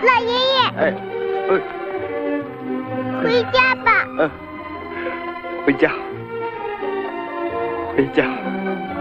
老爷爷， 哎， 回家吧。 回家，回家。